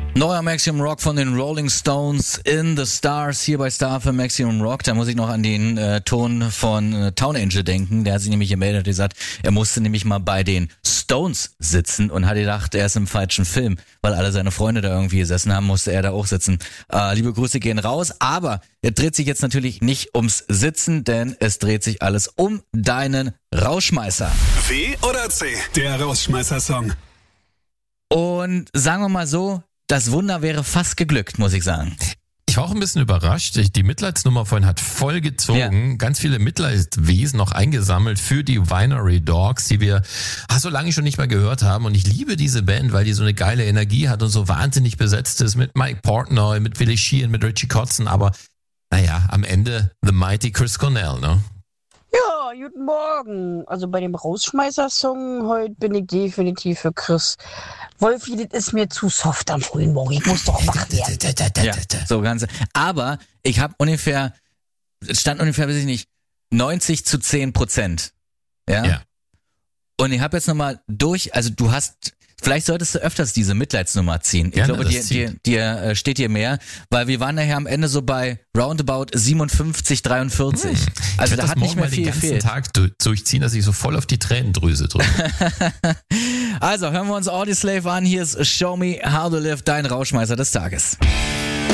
Neuer Maximum Rock von den Rolling Stones, In the Stars, hier bei Star für Maximum Rock. Da muss ich noch an den Ton von Town Angel denken. Der hat sich nämlich gemeldet und gesagt, er musste nämlich mal bei den Stones sitzen und hat gedacht, er ist im falschen Film, weil alle seine Freunde da irgendwie gesessen haben, musste er da auch sitzen. Liebe Grüße gehen raus, aber es dreht sich jetzt natürlich nicht ums Sitzen, denn es dreht sich alles um deinen Rausschmeißer. W oder C, der Rausschmeißer-Song. Und sagen wir mal so, das Wunder wäre fast geglückt, muss ich sagen. Ich war auch ein bisschen überrascht. Die Mitleidsnummer vorhin hat voll gezogen. Ja. Ganz viele Mitleidswesen noch eingesammelt für die Winery Dogs, die wir so lange schon nicht mehr gehört haben. Und ich liebe diese Band, weil die so eine geile Energie hat und so wahnsinnig besetzt ist mit Mike Portnoy, mit Willie Sheehan, mit Richie Kotzen. Aber naja, am Ende the mighty Chris Cornell, ne? Ja, guten Morgen. Also bei dem Rausschmeißer-Song heute bin ich definitiv für Chris. Wolfi, das ist mir zu soft am frühen Morgen. Ich muss doch wach werden. Ja, so ganz. Aber ich habe ungefähr, es stand ungefähr, weiß ich nicht, 90-10%. Ja. Und ich habe jetzt nochmal also du hast, vielleicht solltest du öfters diese Mitleidsnummer ziehen. Ich glaube, dir steht hier mehr, weil wir waren nachher am Ende so bei roundabout 57-43. Also da hat nicht mehr viel gefehlt. Ich werde das morgen mal den ganzen Tag durchziehen, dass ich so voll auf die Tränendrüse drücke. Also hören wir uns Audioslave an. Hier ist Show Me How to Live, dein Rauschmeißer des Tages.